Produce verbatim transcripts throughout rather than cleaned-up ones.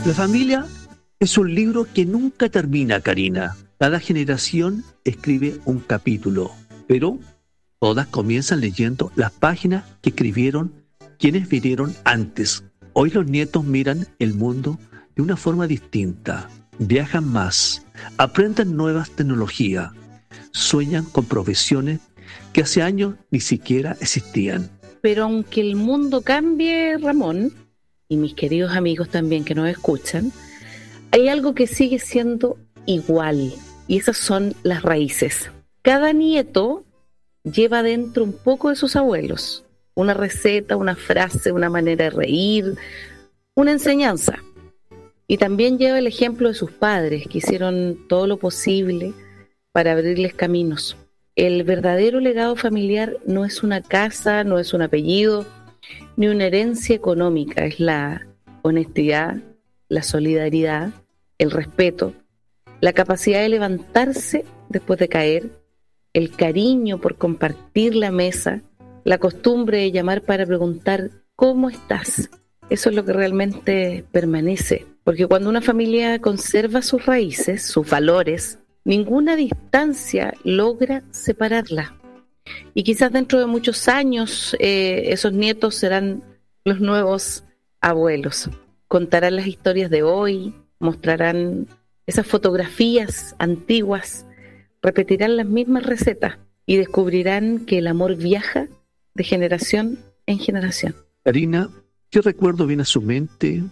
La familia es un libro que nunca termina, Karina. Cada generación escribe un capítulo, pero todas comienzan leyendo las páginas que escribieron quienes vinieron antes. Hoy los nietos miran el mundo de una forma distinta, viajan más, aprenden nuevas tecnologías, sueñan con profesiones que hace años ni siquiera existían. Pero aunque el mundo cambie, Ramón, y mis queridos amigos también que nos escuchan, hay algo que sigue siendo igual, y esas son las raíces. Cada nieto lleva dentro un poco de sus abuelos, una receta, una frase, una manera de reír, una enseñanza. Y también lleva el ejemplo de sus padres, que hicieron todo lo posible para abrirles caminos. El verdadero legado familiar no es una casa, no es un apellido, ni una herencia económica, es la honestidad, la solidaridad, el respeto, la capacidad de levantarse después de caer, el cariño por compartir la mesa, la costumbre de llamar para preguntar ¿cómo estás? Eso es lo que realmente permanece, porque cuando una familia conserva sus raíces, sus valores, ninguna distancia logra separarla. Y quizás dentro de muchos años eh, esos nietos serán los nuevos abuelos. Contarán las historias de hoy, mostrarán esas fotografías antiguas, repetirán las mismas recetas y descubrirán que el amor viaja de generación en generación. Karina, ¿qué recuerdo viene a su mente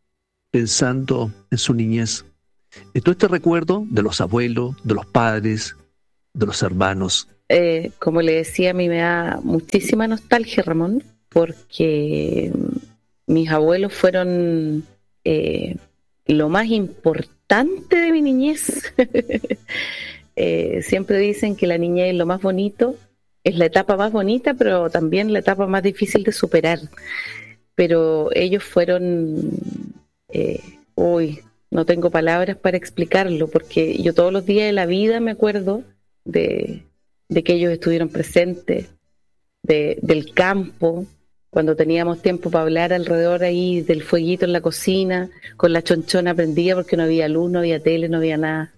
pensando en su niñez? Y todo este recuerdo de los abuelos, de los padres, de los hermanos. Eh, como le decía, a mí me da muchísima nostalgia, Ramón, porque mis abuelos fueron eh, lo más importante de mi niñez. eh, siempre dicen que la niñez es lo más bonito, es la etapa más bonita, pero también la etapa más difícil de superar. Pero ellos fueron... Eh, uy, no tengo palabras para explicarlo, porque yo todos los días de la vida me acuerdo de... de que ellos estuvieron presentes, de, del campo, cuando teníamos tiempo para hablar alrededor ahí del fueguito en la cocina, con la chonchona prendida porque no había luz, no había tele, no había nada.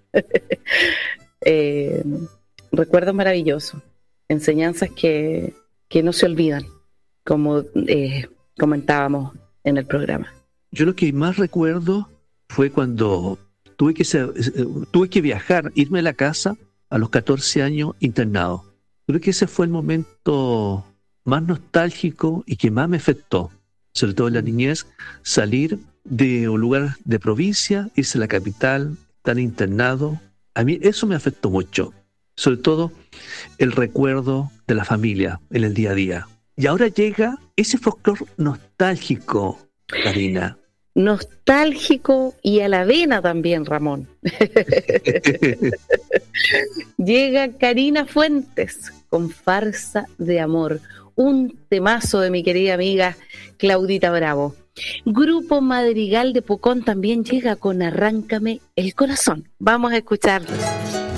eh, recuerdos maravillosos, enseñanzas que, que no se olvidan, como eh, comentábamos en el programa. Yo lo que más recuerdo fue cuando tuve que, ser, tuve que viajar, irme a la casa a los catorce años internado. Creo que ese fue el momento más nostálgico y que más me afectó, sobre todo en la niñez, salir de un lugar de provincia, irse a la capital, estar internado. A mí eso me afectó mucho, sobre todo el recuerdo de la familia en el día a día. Y ahora llega ese folclore nostálgico, Karina. Nostálgico y a la vena también, Ramón. Llega Karina Fuentes con Farsa de Amor, un temazo de mi querida amiga Claudita Bravo. Grupo Madrigal de Pucón también llega con Arráncame el Corazón. Vamos a escucharlo.